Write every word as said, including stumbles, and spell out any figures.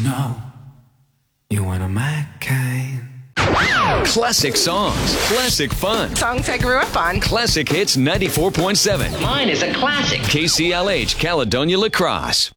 know you one of my kind. Classic songs, classic fun. Songs I grew up on. Classic Hits ninety-four point seven. Mine is a classic. K C L H, Caledonia La Crosse.